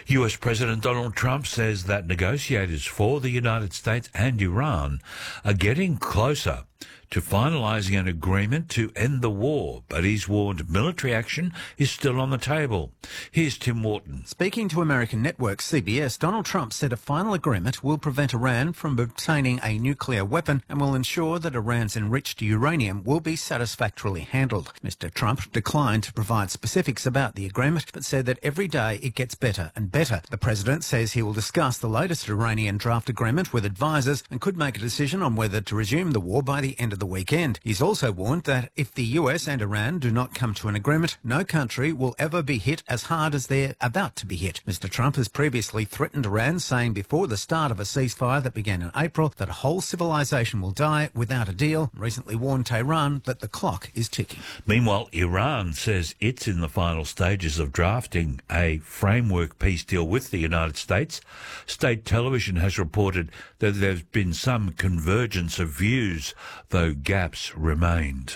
US President Donald Trump says that negotiators for the United States and Iran are getting closer to finalising an agreement to end the war, but he's warned military action is still on the table. Here's Tim Wharton. Speaking to American network CBS, Donald Trump said a final agreement will prevent Iran from obtaining a nuclear weapon and will ensure that Iran's enriched uranium will be satisfactorily handled. Mr. Trump declined to provide specifics about the agreement, but said that every day it gets better and better. The president says he will discuss the latest Iranian draft agreement with advisers and could make a decision on whether to resume the war by the end of the weekend. He's also warned that if the US and Iran do not come to an agreement, no country will ever be hit as hard as they're about to be hit. Mr. Trump has previously threatened Iran, saying before the start of a ceasefire that began in April that a whole civilization will die without a deal. Recently warned Tehran that the clock is ticking. Meanwhile, Iran says it's in the final stages of drafting a framework peace deal with the United States. State television has reported that there's been some convergence of views, though gaps remained.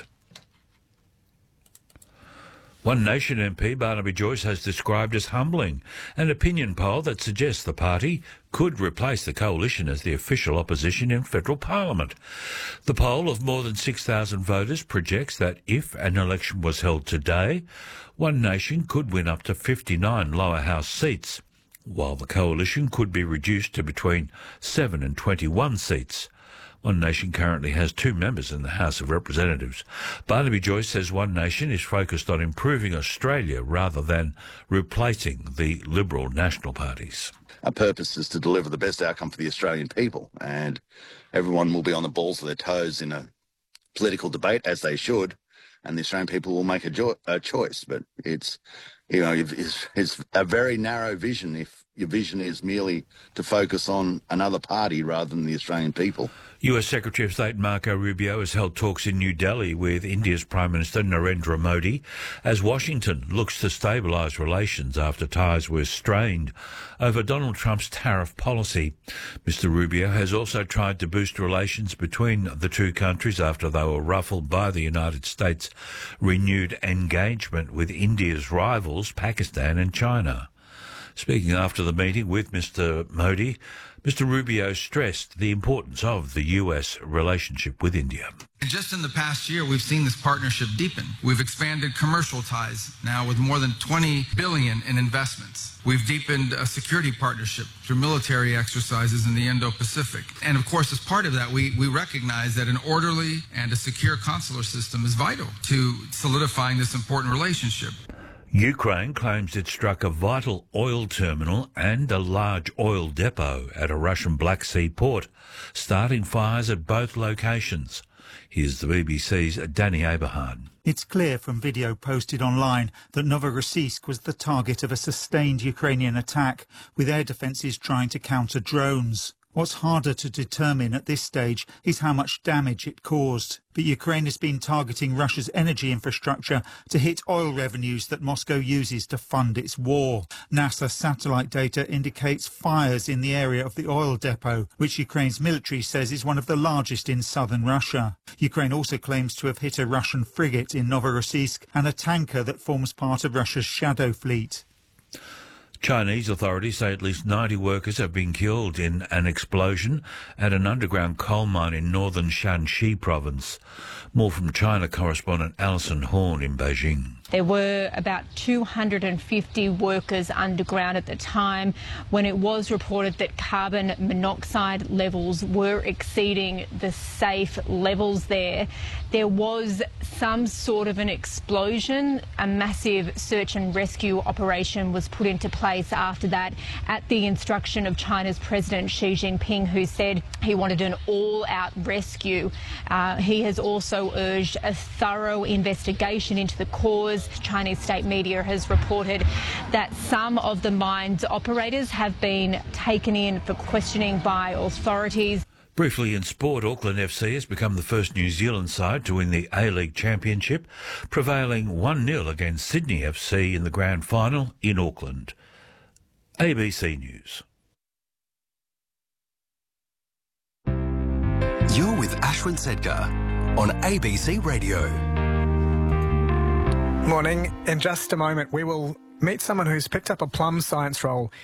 One Nation MP Barnaby Joyce has described as humbling an opinion poll that suggests the party could replace the coalition as the official opposition in federal parliament. The poll of more than 6,000 voters projects that if an election was held today, One Nation could win up to 59 lower house seats, while the coalition could be reduced to between 7 and 21 seats. One Nation currently has 2 members in the House of Representatives. Barnaby Joyce says One Nation is focused on improving Australia rather than replacing the Liberal national parties. Our purpose is to deliver the best outcome for the Australian people, and everyone will be on the balls of their toes in a political debate, as they should, and the Australian people will make a choice. But it's a very narrow vision if your vision is merely to focus on another party rather than the Australian people. US Secretary of State Marco Rubio has held talks in New Delhi with India's Prime Minister Narendra Modi as Washington looks to stabilise relations after ties were strained over Donald Trump's tariff policy. Mr Rubio has also tried to boost relations between the two countries after they were ruffled by the United States' renewed engagement with India's rivals Pakistan and China. Speaking after the meeting with Mr Modi, Mr Rubio stressed the importance of the US relationship with India. And just in the past year, we've seen this partnership deepen. We've expanded commercial ties now with more than $20 billion in investments. We've deepened a security partnership through military exercises in the Indo-Pacific. And of course, as part of that, we recognize that an orderly and a secure consular system is vital to solidifying this important relationship. Ukraine claims it struck a vital oil terminal and a large oil depot at a Russian Black Sea port, starting fires at both locations. Here's the BBC's Danny Aberhard. It's clear from video posted online that Novorossiysk was the target of a sustained Ukrainian attack, with air defences trying to counter drones. What's harder to determine at this stage is how much damage it caused. But Ukraine has been targeting Russia's energy infrastructure to hit oil revenues that Moscow uses to fund its war. NASA satellite data indicates fires in the area of the oil depot, which Ukraine's military says is one of the largest in southern Russia. Ukraine also claims to have hit a Russian frigate in Novorossiysk and a tanker that forms part of Russia's Shadow Fleet. Chinese authorities say at least 90 workers have been killed in an explosion at an underground coal mine in northern Shanxi province. More from China correspondent Alison Horn in Beijing. There were about 250 workers underground at the time when it was reported that carbon monoxide levels were exceeding the safe levels there. There was some sort of an explosion. A massive search and rescue operation was put into place after that at the instruction of China's President Xi Jinping, who said he wanted an all-out rescue. He has also urged a thorough investigation into the cause. Chinese state media has reported that some of the mine's operators have been taken in for questioning by authorities. Briefly in sport, Auckland FC has become the first New Zealand side to win the A-League Championship, prevailing 1-0 against Sydney FC in the grand final in Auckland. ABC News. You're with Ashwin Sedgar on ABC Radio. Morning. In just a moment, we will meet someone who's picked up a plum science role